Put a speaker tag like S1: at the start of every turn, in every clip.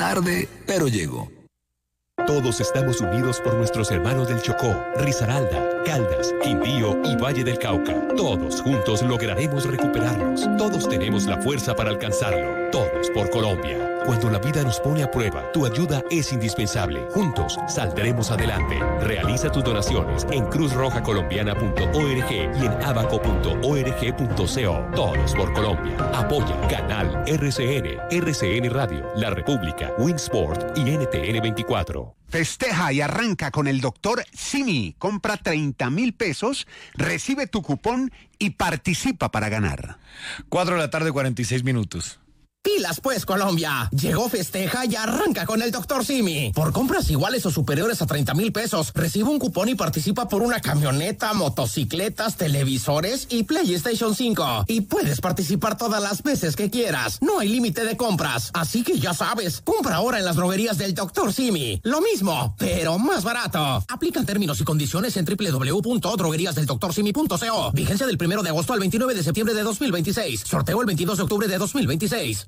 S1: tarde, pero llego.
S2: Todos estamos unidos por nuestros hermanos del Chocó, Risaralda, Caldas, Quindío y Valle del Cauca. Todos juntos lograremos recuperarnos. Todos tenemos la fuerza para alcanzarlo. Todos por Colombia. Cuando la vida nos pone a prueba, tu ayuda es indispensable. Juntos saldremos adelante. Realiza tus donaciones en cruzrojacolombiana.org y en abaco.org.co. Todos por Colombia. Apoya Canal RCN, RCN Radio, La República, Winsport y NTN 24.
S3: Festeja y arranca con el doctor Simi. Compra 30.000 pesos, recibe tu cupón y participa para ganar.
S4: 4:46 p.m.
S5: Pilas pues, Colombia. Llegó Festeja y arranca con el Dr. Simi. Por compras iguales o superiores a 30.000 pesos, recibe un cupón y participa por una camioneta, motocicletas, televisores y PlayStation 5. Y puedes participar todas las veces que quieras. No hay límite de compras. Así que ya sabes, compra ahora en las droguerías del Dr. Simi. Lo mismo, pero más barato. Aplican términos y condiciones en www.drogueríasdeldoctorsimi.co. Vigencia del 1 de agosto al 29 de septiembre de 2026. Sorteo el 22 de octubre de 2026.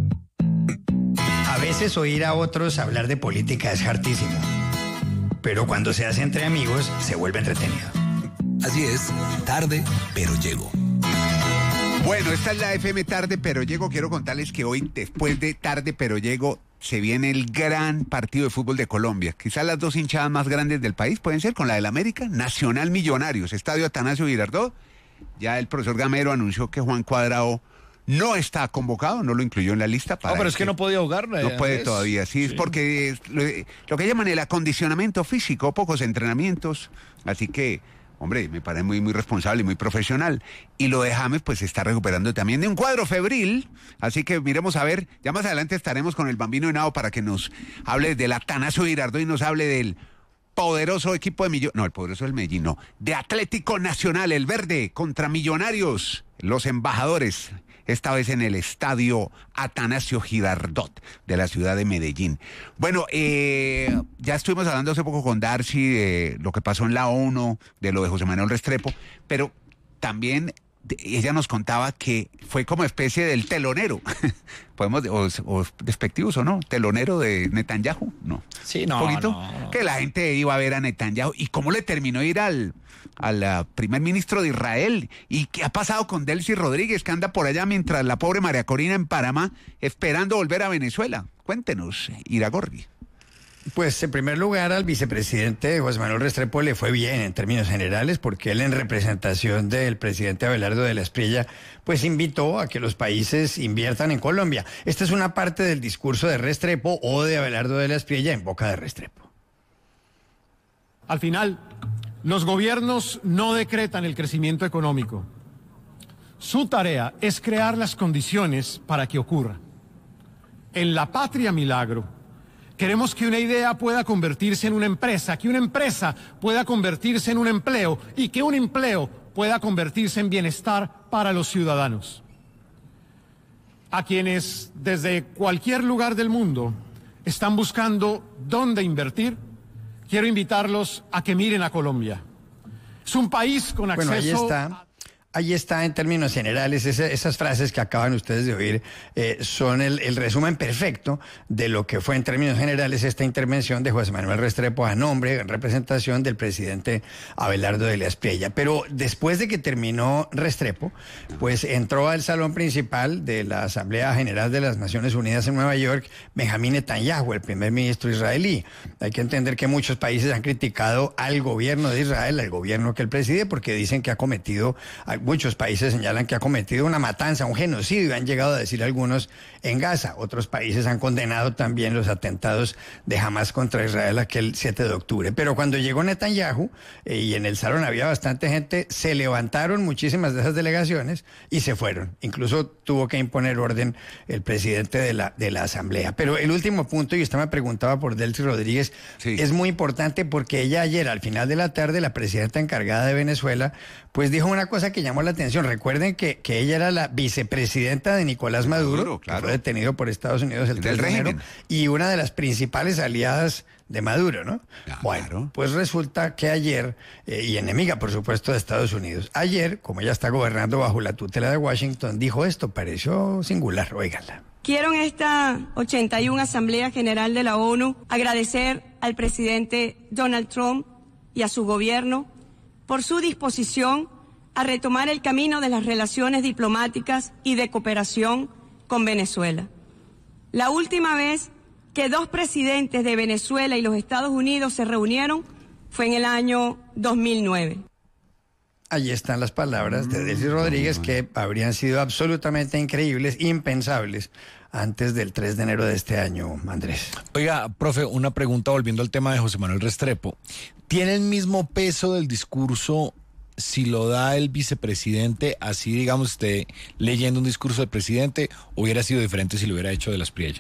S6: A veces oír a otros hablar de política es hartísimo, pero cuando se hace entre amigos se vuelve entretenido.
S1: Así es, tarde, pero llego.
S3: Bueno, esta es la FM Tarde, pero llego. Quiero contarles que hoy, después de Tarde, pero llego, se viene el gran partido de fútbol de Colombia. Quizás las dos hinchadas más grandes del país pueden ser con la del América, Nacional Millonarios, Estadio Atanasio Girardot. Ya el profesor Gamero anunció que Juan Cuadrado no está convocado, no lo incluyó en la lista.
S4: No, pero es que no podía jugar.
S3: No puede todavía, sí, es porque es lo que llaman el acondicionamiento físico, pocos entrenamientos, así que, hombre, me parece muy, muy responsable y muy profesional. Y lo de James, pues, se está recuperando también de un cuadro febril, así que miremos a ver, ya más adelante estaremos con el Bambino Henao para que nos hable del Atanasio Girardot y nos hable del poderoso equipo de el poderoso del Medellín, no, de Atlético Nacional, el verde, contra Millonarios, los embajadores, esta vez en el estadio Atanasio Girardot de la ciudad de Medellín. Bueno, ya estuvimos hablando hace poco con Darcy de lo que pasó en la ONU, de lo de José Manuel Restrepo, pero también ella nos contaba que fue como especie del telonero, podemos, o despectivos o no, telonero de Netanyahu, no.
S4: Sí, no,
S3: un poquito,
S4: no.
S3: Que la gente iba a ver a Netanyahu, y cómo le terminó ir al primer ministro de Israel, y qué ha pasado con Delcy Rodríguez, que anda por allá mientras la pobre María Corina en Panamá, esperando volver a Venezuela. Cuéntenos, Iragorri.
S6: Pues en primer lugar al vicepresidente José Manuel Restrepo le fue bien en términos generales porque él en representación del presidente Abelardo de la Espriella pues invitó a que los países inviertan en Colombia. Esta es una parte del discurso de Restrepo o de Abelardo de la Espriella en boca de Restrepo.
S7: Al final, los gobiernos no decretan el crecimiento económico. Su tarea es crear las condiciones para que ocurra. En la patria milagro, queremos que una idea pueda convertirse en una empresa, que una empresa pueda convertirse en un empleo y que un empleo pueda convertirse en bienestar para los ciudadanos. A quienes desde cualquier lugar del mundo están buscando dónde invertir, quiero invitarlos a que miren a Colombia. Es un país con acceso...
S6: Bueno, ahí está en términos generales, esas frases que acaban ustedes de oír son el resumen perfecto de lo que fue en términos generales esta intervención de José Manuel Restrepo a nombre, en representación del presidente Abelardo de la Espriella. Pero después de que terminó Restrepo, pues entró al salón principal de la Asamblea General de las Naciones Unidas en Nueva York, Benjamín Netanyahu, el primer ministro israelí. Hay que entender que muchos países han criticado al gobierno de Israel, al gobierno que él preside, porque dicen que ha cometido... Muchos países señalan que ha cometido una matanza, un genocidio, han llegado a decir algunos en Gaza. Otros países han condenado también los atentados de Hamas contra Israel aquel 7 de octubre. Pero cuando llegó Netanyahu, y en el salón había bastante gente, se levantaron muchísimas de esas delegaciones y se fueron. Incluso tuvo que imponer orden el presidente de la Asamblea. Pero el último punto, y usted me preguntaba por Delcy Rodríguez, sí, es muy importante porque ella ayer, al final de la tarde, la presidenta encargada de Venezuela, pues dijo una cosa que llamó llamó la atención. Recuerden que ella era la vicepresidenta de Nicolás Maduro,
S3: claro.
S6: que fue detenido por Estados Unidos el 3 de enero, y una de las principales aliadas de Maduro, ¿no?
S3: Claro.
S6: Bueno, pues resulta que ayer, y enemiga, por supuesto, de Estados Unidos, ayer, como ella está gobernando bajo la tutela de Washington, dijo esto, pareció singular, óiganla.
S4: Quiero en esta 81 Asamblea General de la ONU agradecer al presidente Donald Trump y a su gobierno por su disposición a retomar el camino de las relaciones diplomáticas y de cooperación con Venezuela. La última vez que 2 presidentes de Venezuela y los Estados Unidos se reunieron fue en el año 2009.
S6: Allí están las palabras de Delcy Rodríguez que habrían sido absolutamente increíbles, impensables, antes del 3 de enero de este año, Andrés.
S8: Oiga, profe, una pregunta volviendo al tema de José Manuel Restrepo. ¿Tiene el mismo peso del discurso si lo da el vicepresidente, así digamos usted leyendo un discurso del presidente, o hubiera sido diferente si lo hubiera hecho de las Priella?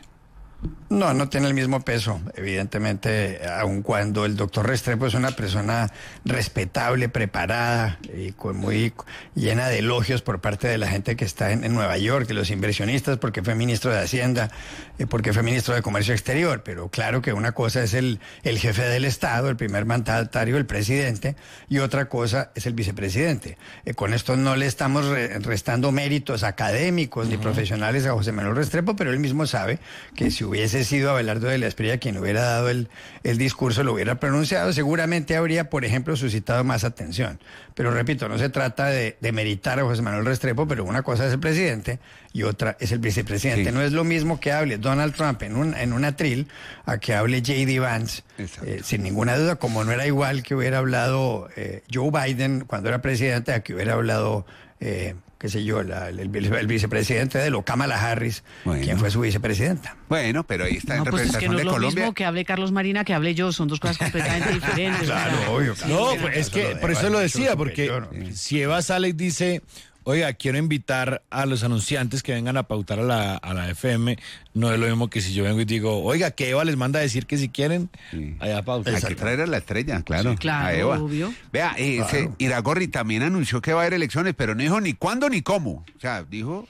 S6: No, no tiene el mismo peso, evidentemente, aun cuando el doctor Restrepo es una persona respetable, preparada y muy llena de elogios por parte de la gente que está en Nueva York, de los inversionistas, porque fue ministro de Hacienda, porque fue ministro de Comercio Exterior, pero claro que una cosa es el jefe del Estado, el primer mandatario, el presidente, y otra cosa es el vicepresidente. Con esto no le estamos restando méritos académicos ni profesionales a José Manuel Restrepo, pero él mismo sabe que si hubiese sido Abelardo de la Espriella quien hubiera dado el discurso, lo hubiera pronunciado, seguramente habría, por ejemplo, suscitado más atención. Pero repito, no se trata de meritar a José Manuel Restrepo, pero una cosa es el presidente y otra es el vicepresidente. Sí. No es lo mismo que hable Donald Trump en un atril a que hable J.D. Vance, sin ninguna duda, como no era igual que hubiera hablado Joe Biden cuando era presidente a que hubiera hablado qué sé yo, el vicepresidente de lo, Kamala Harris, quien fue su vicepresidenta.
S3: Bueno, pero ahí está en
S9: pues
S3: representación
S9: es que no
S3: de
S9: es lo
S3: Colombia.
S9: Mismo que hable Carlos Marina, que hable yo, son dos cosas completamente diferentes.
S6: Claro, obvio.
S8: No, pues es que por eso lo decía, porque si Eva sale y dice, oiga, quiero invitar a los anunciantes que vengan a pautar a la FM, no es lo mismo que si yo vengo y digo, oiga, que Eva les manda a decir que si quieren, allá pautar.
S3: Hay que traer a la estrella, claro.
S9: Sí, claro,
S3: a Eva.
S9: obvio.
S3: Vea, claro. Iragorri también anunció que va a haber elecciones, pero no dijo ni cuándo ni cómo. O sea, dijo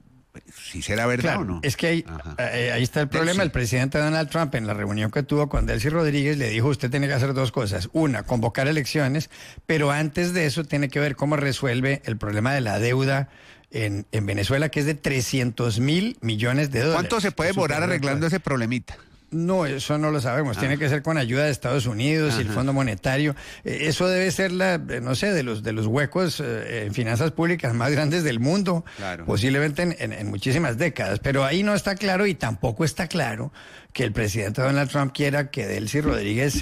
S3: si será verdad
S6: claro,
S3: o no.
S6: Es que ahí está el problema.
S3: Delcy.
S6: El presidente Donald Trump, en la reunión que tuvo con Delcy Rodríguez, le dijo, usted tiene que hacer 2 cosas. Una, convocar elecciones, pero antes de eso tiene que ver cómo resuelve el problema de la deuda en Venezuela, que es de $300.000 millones.
S3: ¿Cuánto se puede demorar arreglando ese problemita?
S6: No, eso no lo sabemos. Tiene que ser con ayuda de Estados Unidos y el Fondo Monetario. Eso debe ser no sé, de los huecos en finanzas públicas más grandes del mundo, claro. Posiblemente en muchísimas décadas. Pero ahí no está claro y tampoco está claro que el presidente Donald Trump quiera que Delcy Rodríguez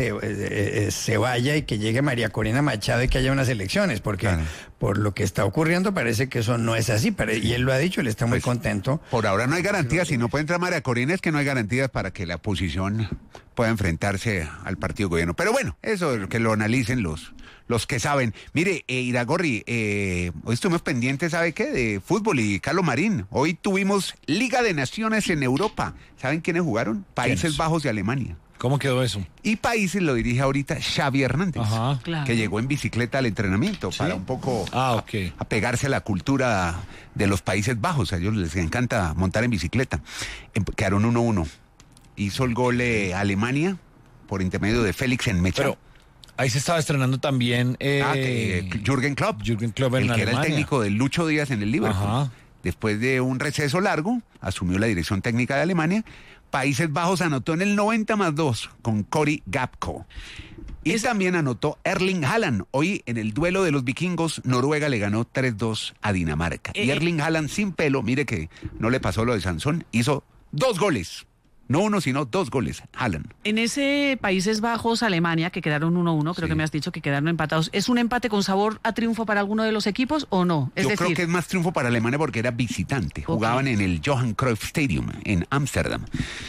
S6: se vaya y que llegue María Corina Machado y que haya unas elecciones, porque claro. Por lo que está ocurriendo parece que eso no es así, y él lo ha dicho, él está muy contento.
S3: Por ahora no hay garantías, si no puede entrar María Corina es que no hay garantías para que la oposición pueda enfrentarse al partido gobierno. Pero bueno, eso que lo analicen los que saben. Mire, Iragorri, hoy estuvimos pendientes, ¿sabe qué? De fútbol y Carlos Marín. Hoy tuvimos Liga de Naciones en Europa. ¿Saben quiénes jugaron? Países Bajos y Alemania.
S8: ¿Cómo quedó eso?
S3: Y Países lo dirige ahorita Xavi Hernández,
S9: claro.
S3: Que llegó en bicicleta al entrenamiento para un poco apegarse a la cultura de los Países Bajos. A ellos les encanta montar en bicicleta. Quedaron 1-1. Hizo el gol Alemania por intermedio de Félix Enmecha.
S8: Pero ahí se estaba estrenando también
S3: Jürgen Klopp.
S8: Jürgen Klopp en
S3: el que
S8: Alemania.
S3: Era el técnico de Lucho Díaz en el Liverpool. Después de un receso largo, asumió la dirección técnica de Alemania. Países Bajos anotó en el 90+2 con Cory Gakpo. Y también anotó Erling Haaland. Hoy en el duelo de los vikingos, Noruega le ganó 3-2 a Dinamarca. Y Erling Haaland sin pelo, mire que no le pasó lo de Sansón, hizo 2 goles. No 1, sino 2 goles, Haaland.
S9: En ese Países Bajos, Alemania, que quedaron 1-1, creo que me has dicho que quedaron empatados, ¿es un empate con sabor a triunfo para alguno de los equipos o no?
S3: Yo creo que es más triunfo para Alemania porque era visitante. Jugaban en el Johan Cruyff Stadium, en Ámsterdam.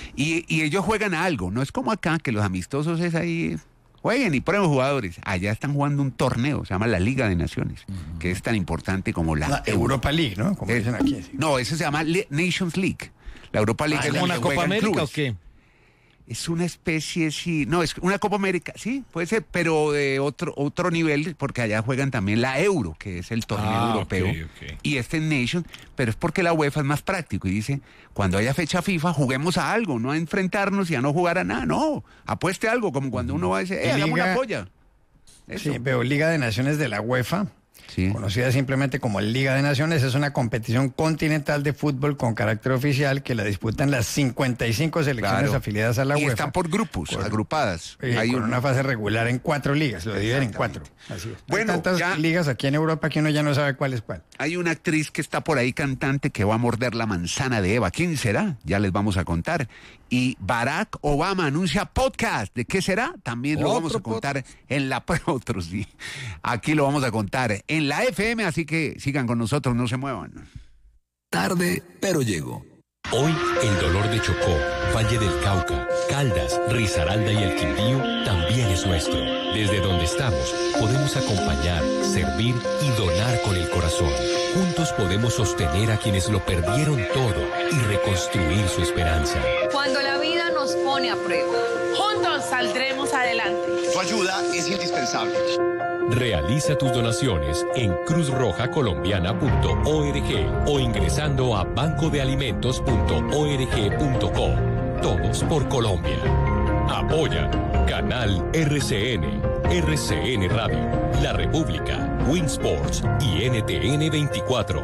S3: Y ellos juegan a algo, no es como acá, que los amistosos es ahí, jueguen y prueben jugadores. Allá están jugando un torneo, se llama la Liga de Naciones, que es tan importante como la
S6: Europa League, ¿no? Como dicen aquí. Sí.
S3: No, eso se llama Nations League. La Europa League
S8: ¿es como una Copa América o qué?
S3: Es una especie, sí, no, es una Copa América, sí, puede ser, pero de otro nivel, porque allá juegan también la Euro, que es el torneo europeo,
S8: ok.
S3: y este Nation, pero es porque la UEFA es más práctico y dice, cuando haya fecha FIFA, juguemos a algo, no a enfrentarnos y a no jugar a nada, no, apueste algo, como cuando uno va a decir, hagamos una polla. Eso.
S6: Sí, veo Liga de Naciones de la UEFA.
S3: Sí.
S6: Conocida simplemente como Liga de Naciones, es una competición continental de fútbol con carácter oficial que la disputan las 55 selecciones afiliadas a la
S3: y
S6: UEFA.
S3: están por grupos, agrupadas.
S6: Hay una fase regular en 4 ligas, lo dividen en 4. Así es.
S3: Bueno,
S6: hay tantas ligas aquí en Europa que uno ya no sabe cuál es cuál.
S3: Hay una actriz que está por ahí cantante que va a morder la manzana de Eva. ¿Quién será? Ya les vamos a contar. Y Barack Obama anuncia podcast. ¿De qué será? También lo vamos a contar en la... Otros, sí. Aquí lo vamos a contar en la FM, así que sigan con nosotros, no se muevan.
S1: Tarde, pero llego.
S2: Hoy el dolor de Chocó, Valle del Cauca, Caldas, Risaralda y el Quindío también es nuestro. Desde donde estamos podemos acompañar, servir y donar con el corazón. Juntos podemos sostener a quienes lo perdieron todo y reconstruir su esperanza.
S10: Cuando la vida nos pone a prueba, juntos saldremos adelante.
S11: Tu ayuda es indispensable.
S2: Realiza tus donaciones en cruzrojacolombiana.org o ingresando a bancodealimentos.org.co. Todos por Colombia. Apoya Canal RCN, RCN Radio, La República, Winsports y NTN 24.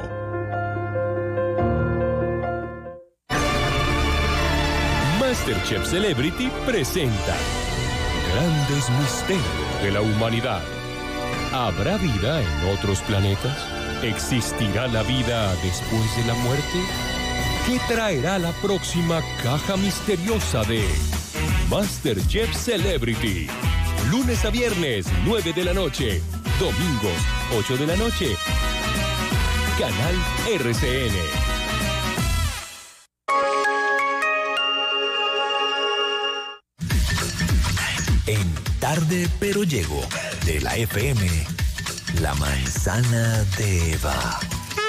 S2: MasterChef Celebrity presenta Grandes Misterios de la Humanidad. ¿Habrá vida en otros planetas? ¿Existirá la vida después de la muerte? ¿Qué traerá la próxima caja misteriosa de MasterChef Celebrity? Lunes a viernes, 9 de la noche. Domingos, 8 de la noche. Canal RCN.
S1: En Tarde, pero llego. De la FM, la manzana de Eva.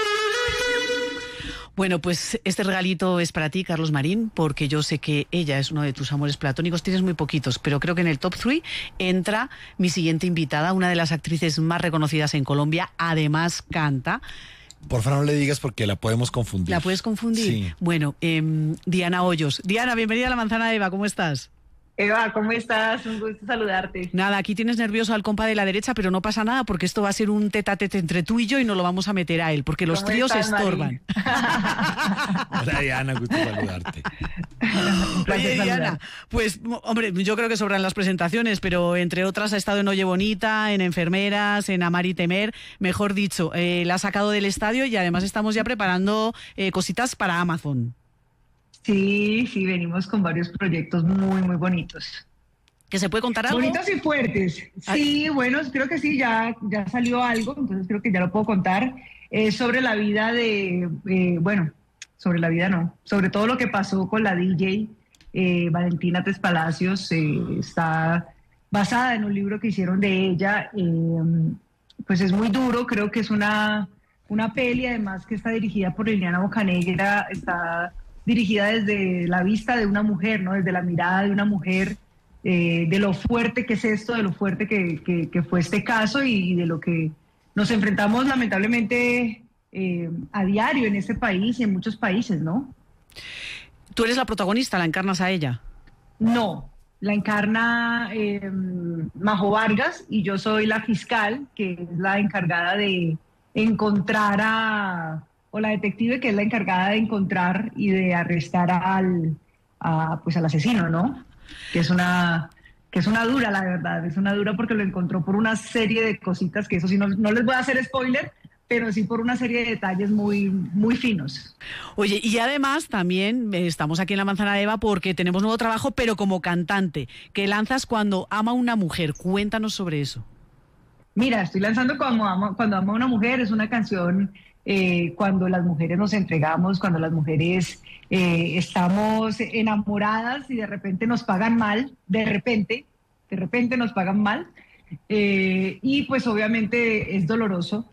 S9: Bueno, pues este regalito es para ti, Carlos Marín, porque yo sé que ella es uno de tus amores platónicos. Tienes muy poquitos, pero creo que en el top 3 entra mi siguiente invitada, una de las actrices más reconocidas en Colombia. Además, canta.
S8: Por favor, no le digas porque la podemos confundir.
S9: ¿La puedes confundir?
S8: Sí.
S9: Bueno, Diana Hoyos. Diana, bienvenida a La Manzana de Eva. ¿Cómo estás?
S12: Eva, ¿cómo estás? Un gusto saludarte.
S9: Nada, aquí tienes nervioso al compa de la derecha, pero no pasa nada porque esto va a ser un tete-a-tete entre tú y yo y no lo vamos a meter a él, porque los tríos se estorban.
S8: Hola, Diana, gusto saludarte.
S9: Oye, Diana, pues, hombre, yo creo que sobran las presentaciones, pero entre otras ha estado en Oye Bonita, en Enfermeras, en Amar y Temer, mejor dicho, la ha sacado del estadio y además estamos ya preparando cositas para Amazon.
S12: Sí, venimos con varios proyectos muy, muy bonitos.
S9: ¿Que se puede contar algo?
S12: Bonitos y fuertes. Sí, bueno, creo que sí, ya salió algo, entonces creo que ya lo puedo contar. Sobre la vida sobre la vida no, sobre todo lo que pasó con la DJ Valentina Tres Palacios, está basada en un libro que hicieron de ella, pues es muy duro, creo que es una peli, además que está dirigida por Liliana Bocanegra, está dirigida desde la vista de una mujer, ¿no? Desde la mirada de una mujer, de lo fuerte que es esto, de lo fuerte que fue este caso y de lo que nos enfrentamos lamentablemente a diario en este país y en muchos países, ¿no?
S9: ¿Tú eres la protagonista, la encarnas a ella?
S12: No, la encarna Majo Vargas y yo soy la fiscal, que es la encargada de encontrar o la detective que es la encargada de encontrar y de arrestar al asesino, ¿no? Que es una dura, la verdad, es una dura porque lo encontró por una serie de cositas que eso sí no les voy a hacer spoiler, pero sí por una serie de detalles muy, muy finos.
S9: Oye, y además también estamos aquí en La Manzana de Eva porque tenemos nuevo trabajo, pero como cantante, que lanzas cuando ama a una mujer. Cuéntanos sobre eso.
S12: Mira, estoy lanzando cuando ama a una mujer, es una canción cuando las mujeres nos entregamos, cuando las mujeres estamos enamoradas y de repente nos pagan mal, de repente nos pagan mal, y pues obviamente es doloroso,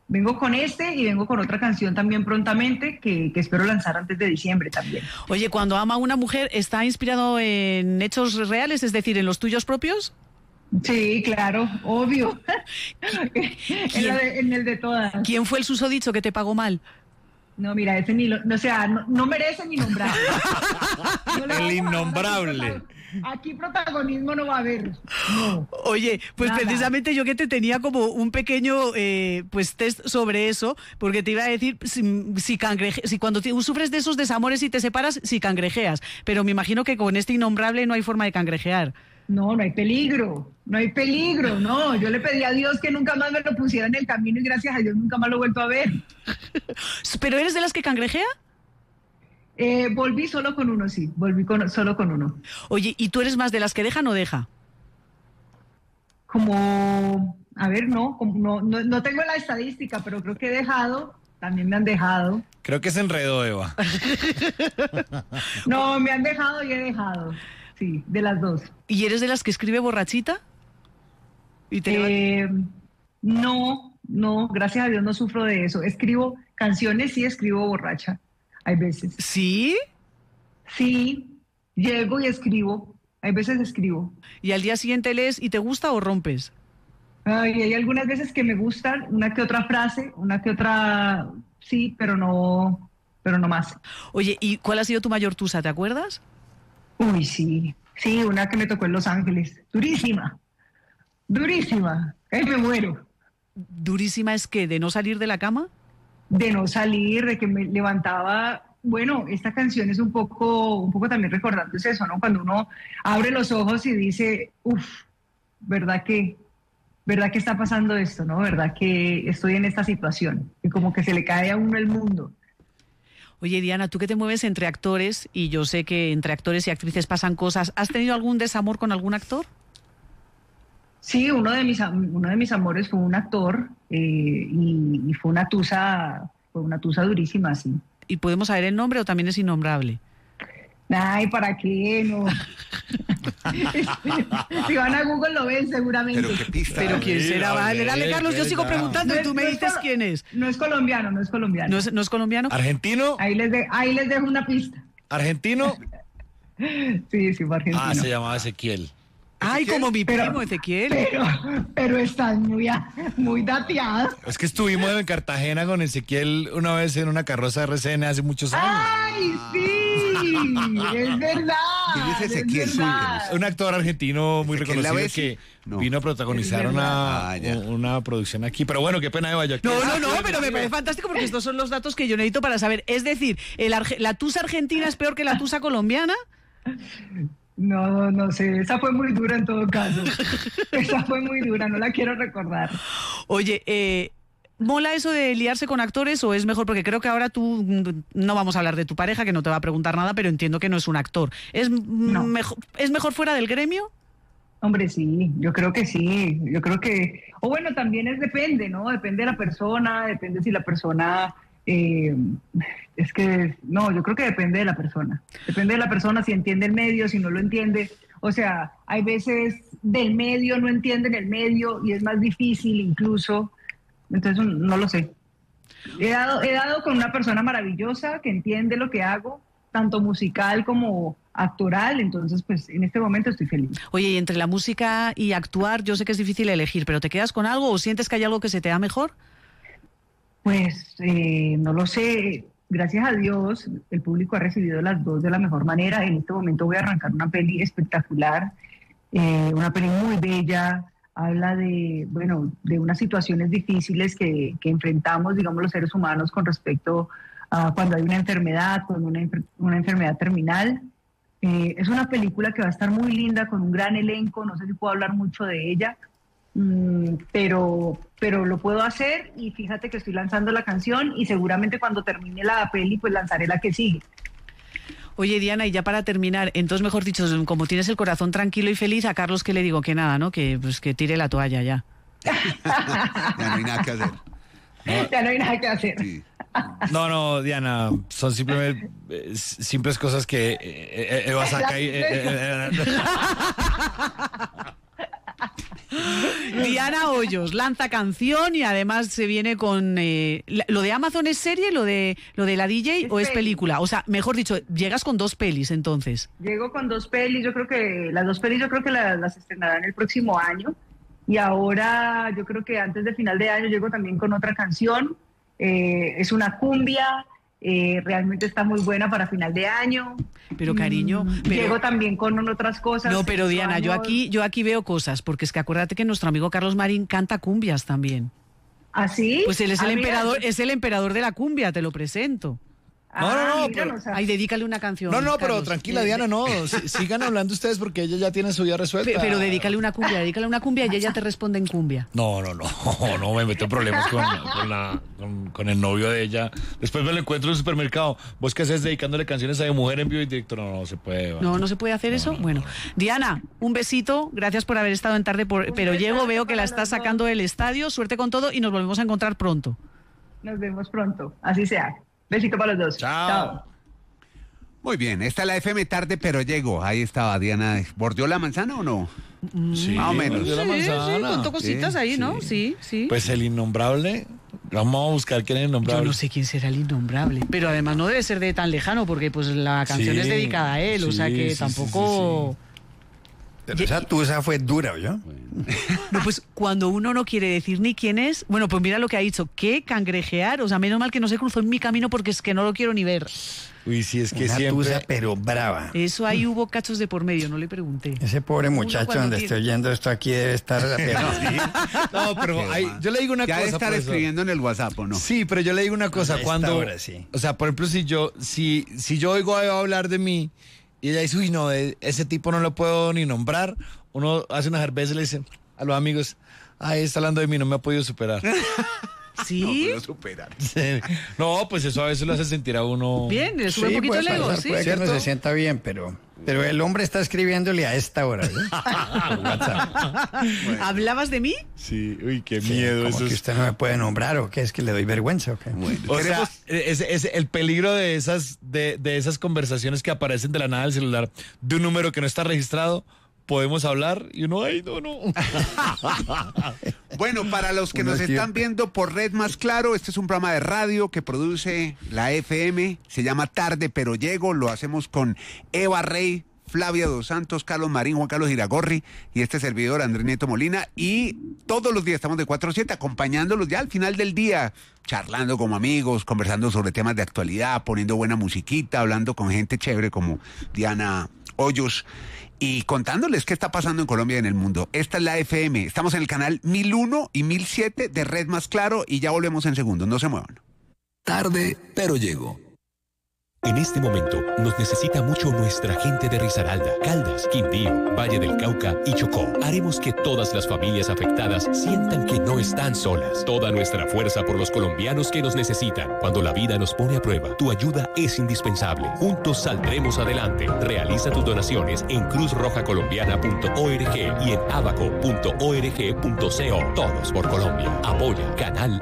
S12: Vengo con y vengo con otra canción también prontamente que espero lanzar antes de diciembre también.
S9: Oye, cuando ama a una mujer, ¿está inspirado en hechos reales, es decir, en los tuyos propios?
S12: Sí, claro, obvio. en el de todas.
S9: ¿Quién fue el susodicho que te pagó mal?
S12: No, mira, ese no merece ni nombrar.
S8: El innombrable.
S12: Aquí protagonismo no va a haber. No.
S9: Oye, pues nada. Precisamente yo que te tenía como un pequeño test sobre eso, porque te iba a decir si cuando sufres de esos desamores y te separas, si cangrejeas. Pero me imagino que con este innombrable no hay forma de cangrejear.
S12: No hay peligro, no. Yo le pedí a Dios que nunca más me lo pusiera en el camino y gracias a Dios nunca más lo he vuelto a ver.
S9: ¿Pero eres de las que cangrejea?
S12: Volví solo con uno, sí, solo con uno.
S9: Oye, ¿y tú eres más de las que deja o no deja?
S12: No tengo la estadística, pero creo que he dejado, también me han dejado.
S8: Creo que se enredó, Eva.
S12: No, me han dejado y he dejado. Sí, de las dos.
S9: ¿Y eres de las que escribe borrachita?
S12: No, gracias a Dios no sufro de eso. Escribo canciones, sí escribo borracha, hay veces.
S9: ¿Sí?
S12: Sí, llego y escribo, hay veces escribo.
S9: ¿Y al día siguiente lees y te gusta o rompes?
S12: Ay, hay algunas veces que me gustan, una que otra frase, una que otra, sí, pero no más.
S9: Oye, ¿y cuál ha sido tu mayor tusa, te acuerdas?
S12: Uy, sí, una que me tocó en Los Ángeles, durísima, me muero.
S9: ¿Durísima es qué? ¿De no salir de la cama?
S12: De no salir, de que me levantaba. Bueno, esta canción es un poco también recordando eso, ¿no? Cuando uno abre los ojos y dice, ¿verdad que está pasando esto, no? ¿Verdad que estoy en esta situación? Y como que se le cae a uno el mundo.
S9: Oye, Diana, tú que te mueves entre actores, y yo sé que entre actores y actrices pasan cosas, ¿has tenido algún desamor con algún actor?
S12: Sí, uno de mis amores fue un actor y fue una tusa durísima, sí.
S9: ¿Y podemos saber el nombre o también es innombrable?
S12: Ay, ¿para qué? No. Si van a Google lo ven seguramente.
S3: Pero qué pista.
S9: Pero ¿quién será? Vale, dale, Carlos, yo sigo preguntando y tú me dices quién es.
S12: No es colombiano.
S9: ¿No es colombiano?
S8: ¿Argentino?
S12: Ahí les dejo una pista.
S8: ¿Argentino?
S12: Sí, fue argentino.
S8: Ah, se llamaba Ezequiel.
S9: Ay, como mi primo Ezequiel.
S12: Pero estás muy dateada.
S8: Es que estuvimos en Cartagena con Ezequiel una vez en una carroza de RCN hace muchos años.
S12: ¡Ay, sí! Es verdad.
S3: ¿Quién es Ezequiel?
S8: Un actor argentino muy reconocido que vino a protagonizar una producción aquí. Pero bueno, qué pena, Eva. No,
S9: pero me parece fantástico porque estos son los datos que yo necesito para saber. Es decir, ¿la tusa argentina es peor que la tusa colombiana?
S12: No sé, esa fue muy dura en todo caso. Esa fue muy dura, no la quiero recordar.
S9: Oye, ¿mola eso de liarse con actores o es mejor? Porque creo que ahora tú, no vamos a hablar de tu pareja, que no te va a preguntar nada, pero entiendo que no es un actor. ¿Es mejor fuera del gremio?
S12: Hombre, sí, yo creo que sí. Yo creo que... O bueno, también depende, ¿no? Depende de la persona, depende si la persona... yo creo que depende de la persona. Depende de la persona si entiende el medio, si no lo entiende. O sea, hay veces del medio no entienden el medio y es más difícil incluso. Entonces, no lo sé. He dado con una persona maravillosa que entiende lo que hago, tanto musical como actoral, entonces pues en este momento estoy feliz.
S9: Oye, y entre la música y actuar, yo sé que es difícil elegir, pero ¿te quedas con algo o sientes que hay algo que se te da mejor?
S12: Pues no lo sé, gracias a Dios el público ha recibido las dos de la mejor manera. En este momento voy a arrancar una peli espectacular, una peli muy bella, habla de unas situaciones difíciles que enfrentamos, digamos, los seres humanos con respecto a cuando hay una enfermedad, con una enfermedad terminal. Es una película que va a estar muy linda, con un gran elenco, no sé si puedo hablar mucho de ella, pero lo puedo hacer y fíjate que estoy lanzando la canción y seguramente cuando termine la peli pues lanzaré la que sigue.
S9: Oye, Diana, y ya para terminar, entonces mejor dicho, como tienes el corazón tranquilo y feliz, a Carlos que le digo que nada, ¿no? Que tire la toalla ya.
S3: Ya no hay nada que hacer.
S12: Ya no hay nada que hacer.
S3: Sí.
S8: No, Diana, son simples cosas que Eva saca y...
S9: Diana Hoyos lanza canción y además se viene con... ¿Lo de Amazon es serie, lo de la DJ o es película? O sea, mejor dicho, llegas con 2 pelis entonces.
S12: Llego con 2 pelis, yo creo que las 2 pelis las estrenarán el próximo año. Y ahora yo creo que antes de final de año llego también con otra canción. Es una cumbia. Realmente está muy buena para final de año.
S9: Pero cariño,
S12: llego también con otras cosas.
S9: No, pero Diana, yo aquí veo cosas, porque es que acuérdate que nuestro amigo Carlos Marín canta cumbias también.
S12: ¿Ah, sí?
S9: Pues él es el emperador, es el emperador de la cumbia, te lo presento.
S8: No,
S9: pero... Ay, dedícale una canción.
S8: No,
S9: Carlos.
S8: pero tranquila, Diana, no. Sigan hablando ustedes porque ella ya tiene su vida resuelta.
S9: Pero dedícale una cumbia y ella te responde en cumbia.
S8: No me meto en problemas con el novio de ella. Después me lo encuentro en el supermercado. ¿Vos qué haces dedicándole canciones a mi mujer en vivo y directo? No se puede.
S9: No se puede hacer eso. Bueno, Diana, un besito. Gracias por haber estado en Tarde pero llego. Veo que la estás sacando del estadio. Suerte con todo y nos volvemos a encontrar pronto.
S12: Nos vemos pronto. Así sea. Besito para los dos.
S8: Chao.
S3: Muy bien, esta es la FM Tarde pero llego. Ahí estaba Diana. ¿Bordeó la manzana o no?
S8: Sí,
S3: más o menos.
S8: bordeó la manzana.
S9: Sí, contó cositas ahí, ¿no? Sí.
S8: Pues el innombrable. Vamos a buscar quién es el innombrable.
S9: Yo no sé quién será el innombrable. Pero además no debe ser de tan lejano porque pues la canción es dedicada a él. O sea que tampoco...
S6: Pero esa tusa fue dura, ¿yo?
S9: No, pues cuando uno no quiere decir ni quién es, bueno, pues mira lo que ha dicho, que cangrejear, o sea, menos mal que no se cruzó en mi camino porque es que no lo quiero ni ver.
S8: Uy, sí, es que
S6: una
S8: siempre...
S6: tusa, pero brava.
S9: Eso ahí hubo cachos de por medio, no le pregunté.
S6: Ese pobre muchacho donde estoy oyendo esto aquí debe estar...
S8: No, pero yo le digo una cosa.
S3: Ya debe estar escribiendo en el WhatsApp, ¿o no?
S8: Sí, pero yo le digo una cosa, cuando...
S6: Sí.
S8: O sea, por ejemplo, si yo oigo a hablar de mí y ella dice, uy, no, ese tipo no lo puedo ni nombrar, uno hace una cerveza y le dice a los amigos, ay, está hablando de mí, no me ha podido superar.
S9: ¿Sí?
S3: No puedo superar.
S8: Sí. No, pues eso a veces lo hace sentir a uno...
S9: Bien, le sube un poquito el ego, ¿sí?
S6: Puede que no se sienta bien, pero el hombre está escribiéndole a esta hora, ¿no? WhatsApp.
S9: Bueno. ¿Hablabas de mí?
S8: Sí, uy, qué miedo.
S6: Como que usted no me puede nombrar, ¿o qué? ¿Es que le doy vergüenza o qué?
S3: Bueno,
S8: o sea, es el peligro de esas conversaciones que aparecen de la nada del celular de un número que no está registrado. Podemos hablar y uno, ay, no.
S3: Bueno, para los que nos están viendo por Red Más Claro, este es un programa de radio que produce la FM, se llama Tarde pero Llego, lo hacemos con Eva Rey, Flavia Dos Santos, Carlos Marín, Juan Carlos Iragorri y este servidor Andrés Nieto Molina, y todos los días estamos de 4 a 7 acompañándolos ya al final del día, charlando como amigos, conversando sobre temas de actualidad, poniendo buena musiquita, hablando con gente chévere como Diana Hoyos y contándoles qué está pasando en Colombia y en el mundo. Esta es la FM, estamos en el canal 1001 y 1007 de Red Más Claro y ya volvemos en segundos, no se muevan.
S1: Tarde pero llego.
S2: En este momento nos necesita mucho nuestra gente de Risaralda, Caldas, Quindío, Valle del Cauca y Chocó. Haremos que todas las familias afectadas sientan que no están solas. Toda nuestra fuerza por los colombianos que nos necesitan. Cuando la vida nos pone a prueba, tu ayuda es indispensable. Juntos saldremos adelante. Realiza tus donaciones en cruzrojacolombiana.org y en abaco.org.co. Todos por Colombia. Apoya Canal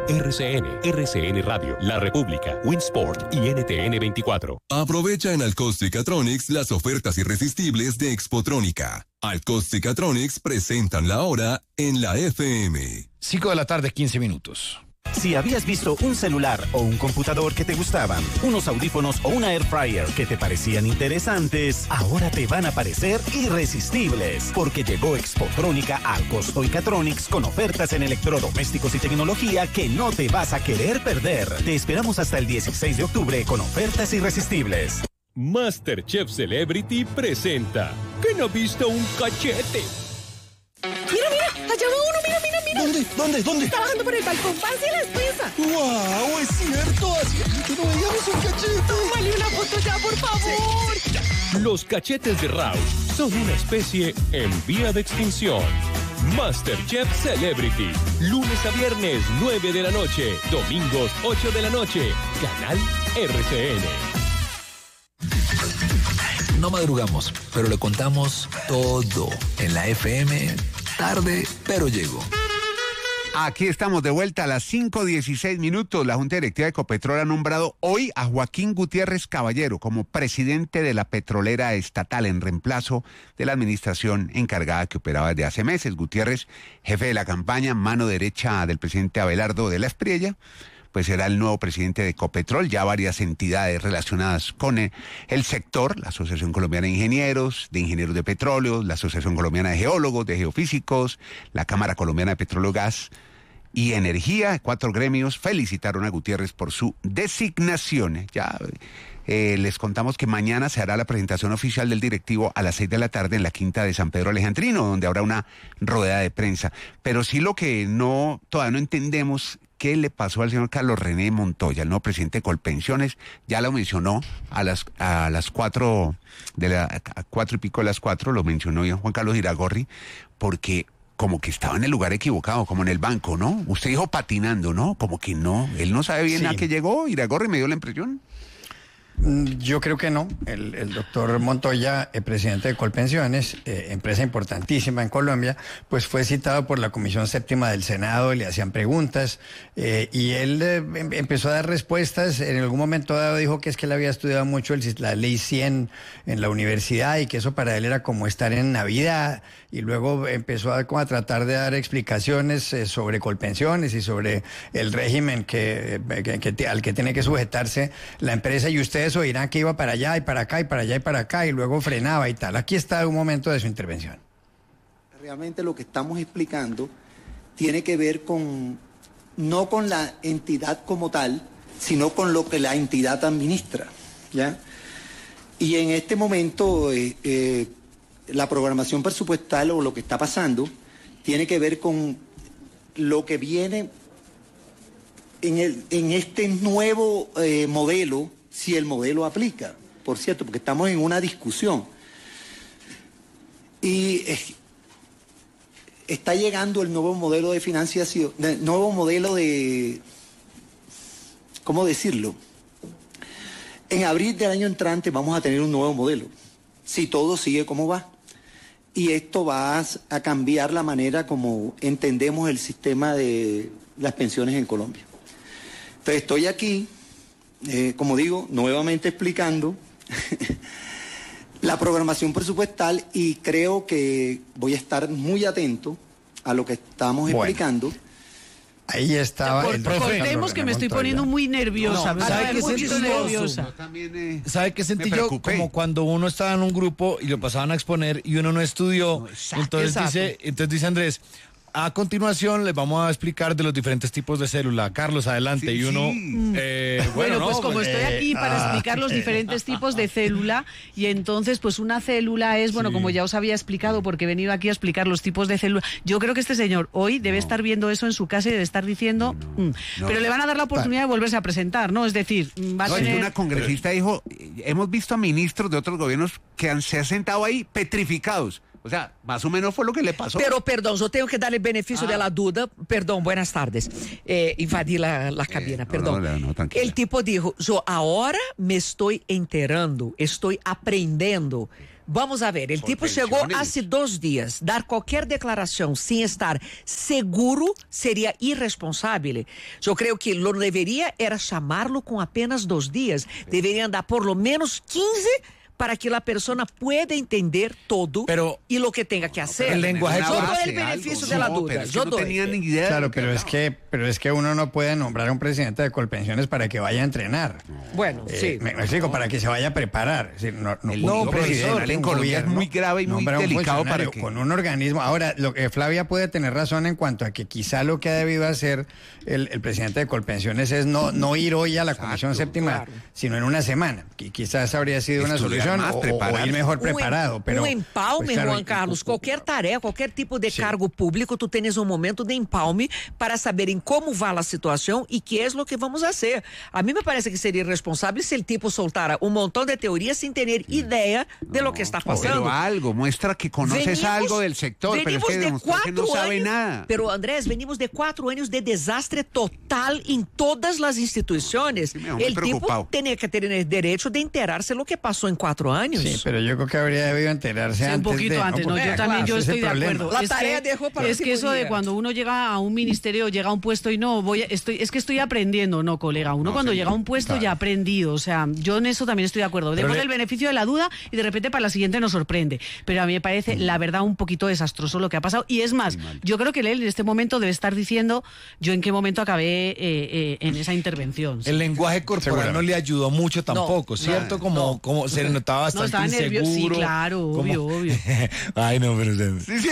S2: RCN Radio, La República, Winsport y NTN 24.
S13: Aprovecha en Alcosticatronics las ofertas irresistibles de Expotrónica. Alcosticatronics presentan la hora en la FM.
S8: 5 de la tarde, 15 minutos.
S14: Si habías visto un celular o un computador que te gustaban, unos audífonos o una air fryer que te parecían interesantes, ahora te van a parecer irresistibles, porque llegó Expotrónica al Costo y Catronics con ofertas en electrodomésticos y tecnología que no te vas a querer perder. Te esperamos hasta el 16 de octubre con ofertas irresistibles.
S2: MasterChef Celebrity presenta ¿Quién ha visto un cachete?
S15: Mira, allá va uno, mira.
S13: ¿Dónde?
S15: Está bajando por el balcón, pase la espesa.
S13: ¡Wow! ¡Es cierto! Así que no veíamos un cachete.
S15: Tómale una foto ya, por favor.
S2: Sí. Los cachetes de Raúl son una especie en vía de extinción. MasterChef Celebrity. Lunes a viernes, 9 de la noche. Domingos, 8 de la noche. Canal RCN.
S1: No madrugamos, pero le contamos todo en la FM. Tarde pero llego.
S3: Aquí estamos de vuelta a las 5:16 minutos. La Junta Directiva de Ecopetrol ha nombrado hoy a Joaquín Gutiérrez Caballero como presidente de la petrolera estatal en reemplazo de la administración encargada que operaba desde hace meses. Gutiérrez, jefe de la campaña, mano derecha del presidente Abelardo de la Espriella, pues será el nuevo presidente de Ecopetrol. Ya varias entidades relacionadas con el sector, la Asociación Colombiana de Ingenieros de Petróleo, la Asociación Colombiana de Geólogos, de Geofísicos, la Cámara Colombiana de Petróleo, Gas y Energía, 4 gremios felicitaron a Gutiérrez por su designación. Ya les contamos que mañana se hará la presentación oficial del directivo a las 6 de la tarde en la Quinta de San Pedro Alejandrino, donde habrá una rueda de prensa. Pero sí lo que todavía no entendemos, ¿qué le pasó al señor Carlos René Montoya, el nuevo presidente de Colpensiones? Ya lo mencionó a las 4 a 4 y pico de las 4, lo mencionó ya Juan Carlos Iragorri, porque como que estaba en el lugar equivocado, como en el banco, ¿no? Usted dijo patinando, ¿no? Como que no, él no sabe bien a qué llegó. Iragorri me dio la impresión.
S6: Yo creo que no. El doctor Montoya, presidente de Colpensiones, empresa importantísima en Colombia, pues fue citado por la Comisión Séptima del Senado, le hacían preguntas y él empezó a dar respuestas. En algún momento dado dijo que es que él había estudiado mucho la ley 100 en la universidad y que eso para él era como estar en Navidad, y luego empezó a tratar de dar explicaciones sobre Colpensiones y sobre el régimen al que tiene que sujetarse la empresa, y ustedes oirán que iba para allá y para acá y para allá y para acá y luego frenaba y tal. Aquí está un momento de su intervención.
S16: Realmente lo que estamos explicando tiene que ver no con la entidad como tal, sino con lo que la entidad administra, ¿ya? Y en este momento la programación presupuestal o lo que está pasando tiene que ver con lo que viene en este nuevo modelo, si el modelo aplica, por cierto, porque estamos en una discusión. Y está llegando el nuevo modelo de financiación, el nuevo modelo de, ¿cómo decirlo? En abril del año entrante vamos a tener un nuevo modelo, si todo sigue como va. Y esto va a cambiar la manera como entendemos el sistema de las pensiones en Colombia. Entonces estoy aquí, como digo, nuevamente explicando la programación presupuestal, y creo que voy a estar muy atento a lo que estamos explicando.
S6: Ahí estaba el profe.
S9: Cortemos que me estoy poniendo muy nerviosa.
S8: No, ¿sabe qué sentí
S9: nerviosa?
S8: ¿Sabe qué sentí yo? Como cuando uno estaba en un grupo y lo pasaban a exponer y uno no estudió. Entonces dice Andrés, a continuación les vamos a explicar de los diferentes tipos de célula. Carlos, adelante.
S9: Sí,
S8: y uno...
S9: bueno, pues como estoy aquí para explicar los diferentes tipos de célula, y entonces pues una célula es, bueno, como ya os había explicado, porque he venido aquí a explicar los tipos de célula. Yo creo que este señor hoy debe estar viendo eso en su casa y debe estar diciendo... Pero le van a dar la oportunidad de volverse a presentar, ¿no? Es decir, va a tener...
S3: Una congresista dijo, hemos visto a ministros de otros gobiernos que se han sentado ahí petrificados. O sea, más o menos fue lo que le pasó.
S17: Pero, perdón, yo tengo que darle beneficio de la duda. Perdón, buenas tardes. Invadí la cabina, perdón.
S3: No,
S17: el tipo dijo, yo ahora me estoy enterando, estoy aprendiendo. Vamos a ver, el tipo llegó hace 2 días. Dar cualquier declaración sin estar seguro sería irresponsable. Yo creo que lo debería era llamarlo con apenas 2 días. Deberían dar por lo menos 15 para que la persona pueda entender todo y lo que tenga que hacer.
S8: El lenguaje
S17: yo doy el beneficio de la duda.
S3: Yo no tenía ni idea.
S6: Claro, pero es que uno no puede nombrar a un presidente de Colpensiones para que vaya a entrenar.
S17: Bueno, sí.
S6: Me explico, para que se vaya a preparar. Es decir,
S3: no, presidente en Colombia es muy grave y muy delicado para que...
S6: Con un organismo. Ahora, Flavia puede tener razón en cuanto a que quizá lo que ha debido hacer el presidente de Colpensiones es no ir hoy a la Comisión Séptima, sino en una semana. Quizás habría sido una solución. O ir mejor preparado. Pero,
S17: un empalme, pues, claro, Juan Carlos, qualquer tarefa, qualquer tipo de cargo público, tú tienes un momento de empalme para saber en cómo va la situación y qué es lo que vamos a hacer. A mí me parece que sería irresponsable si el tipo soltara un montón de teorías sin tener idea de lo que está pasando.
S3: Pero algo, muestra que conoces algo del sector, pero es que demostró que no sabe nada.
S17: Pero Andrés, venimos de 4 años de desastre total en todas las instituciones. El tipo tiene que tener el derecho de enterarse lo que pasó en 4 4 años.
S6: Sí, pero yo creo que habría debido enterarse antes.
S9: Un poquito antes, ¿no? Yo también yo estoy de acuerdo.
S17: La tarea dejó para
S9: es que eso de cuando uno llega a un ministerio, llega a un puesto y no, es que estoy aprendiendo, no, colega. Uno cuando llega a un puesto ya ha aprendido. O sea, yo en eso también estoy de acuerdo. Demos el beneficio de la duda y de repente para la siguiente nos sorprende. Pero a mí me parece, la verdad, un poquito desastroso lo que ha pasado. Y es más, yo creo que él en este momento debe estar diciendo yo en qué momento acabé en esa intervención.
S8: El lenguaje corporal no le ayudó mucho tampoco, ¿cierto? Como se notaba bastante inseguro.
S9: Sí, claro, obvio.
S8: Ay, no, pero...
S3: Sí.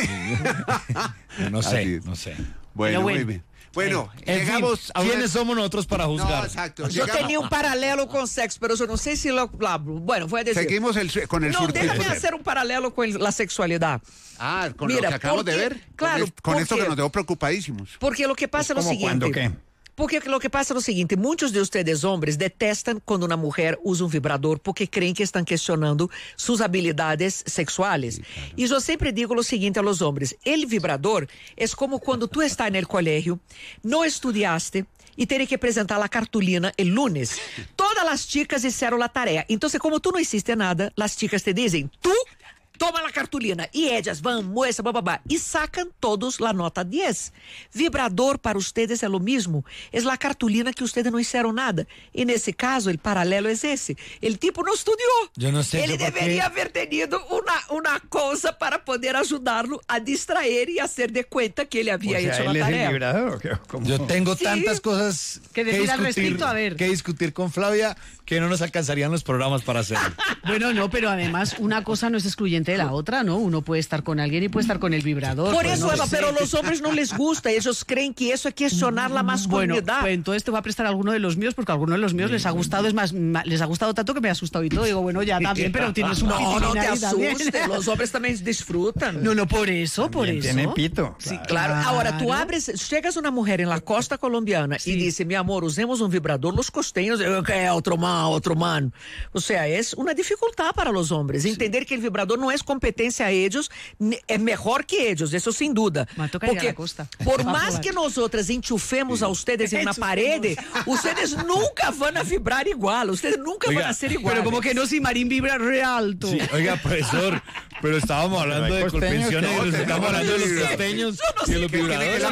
S8: No sé.
S3: Bueno, muy bien. Bueno, llegamos a
S8: ¿quiénes somos nosotros para juzgar?
S3: No, exacto.
S17: Yo tenía un paralelo con sexo, pero yo no sé si lo... Bueno, voy a decir...
S3: Seguimos con el
S17: No, déjame hacer un paralelo con la sexualidad.
S3: Con lo que acabamos de ver.
S17: Claro.
S3: Con esto que nos dejó preocupadísimos.
S17: Porque lo que pasa es lo siguiente.
S6: ¿Cuándo qué?
S17: Porque lo que pasa es lo siguiente, muchos de ustedes hombres detestan cuando una mujer usa un vibrador porque creen que están cuestionando sus habilidades sexuales. Y yo siempre digo lo siguiente a los hombres, el vibrador es como cuando tú estás en el colegio, no estudiaste y tienes que presentar la cartulina el lunes. Todas las chicas hicieron la tarea. Entonces, como tú no hiciste nada, las chicas te dicen, tú toma la cartulina y ellas van, muestran, y sacan todos la nota 10. Vibrador para ustedes es lo mismo. Es la cartulina que ustedes no hicieron nada. En ese caso, el paralelo es ese. El tipo no estudió.
S8: Yo no sé.
S17: Él debería haber tenido una cosa para poder ayudarlo a distraer y hacer de cuenta que él había hecho la tarea.
S6: ¿Es el vibrador?
S8: Yo tengo tantas cosas
S9: que decir al respecto, a ver.
S8: Que discutir con Flavia que no nos alcanzarían los programas para hacerlo.
S9: Bueno, no, pero además una cosa no es excluyente de la otra, ¿no? Uno puede estar con alguien y puede estar con el vibrador.
S17: Por eso, Eva, pero a los hombres no les gusta. Ellos creen que eso es cuestionar la masculinidad.
S9: Bueno, pues entonces te voy a prestar alguno de los míos, porque a alguno de los míos les ha gustado. Es más, les ha gustado tanto que me ha asustado y todo. Digo, bueno, ya está bien, pero tienes un
S17: No, no te asustes. Los hombres también disfrutan.
S9: No, por eso.
S6: Tiene pito.
S17: Sí, claro. Ahora, tú llegas a una mujer en la costa colombiana y dice, mi amor, usemos un vibrador. Los costeños, ¿qué? Otro man. O sea, es una dificultad para los hombres. Entender que el vibrador no es competencia a ellos, es mejor que ellos, eso sin duda. Porque por más que nosotras enchufemos a ustedes en una pared, ustedes nunca van a vibrar igual, ustedes nunca van a ser igual.
S9: Pero como que no, si Marín vibra re alto.
S8: Sí, oiga, profesor, pero estábamos hablando de colpensiones y nos estamos hablando de los costeños y de los vibradores.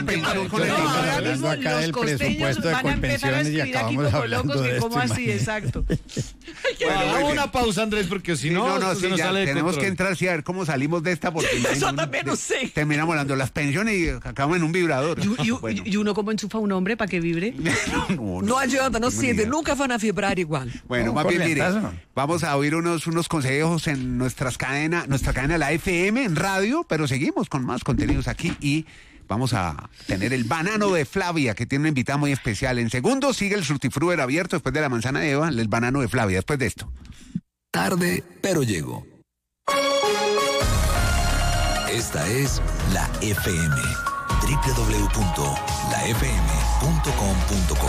S6: Hablando acá del presupuesto de colpensiones y acabamos hablando de esto.
S9: ¿Cómo así? Exacto.
S8: Hagamos una pausa, Andrés, porque si no,
S3: tenemos que entrar y a ver cómo salimos de esta, porque
S17: yo también no sé.
S3: Terminamos hablando de las pensiones y acabamos en un vibrador.
S9: ¿Y uno cómo enchufa a un hombre para que vibre?
S17: No ayuda, no sirve, nunca van a vibrar igual.
S3: Bueno, más bien, mire, vamos a oír unos consejos en nuestra cadena, la FM, en radio, pero seguimos con más contenidos aquí y vamos a tener el banano de Flavia, que tiene una invitada muy especial. En segundos sigue el Frutifruber abierto después de la manzana de Eva, el banano de Flavia, después de esto.
S1: Tarde, pero llego. Esta es la FM. www.lafm.com.co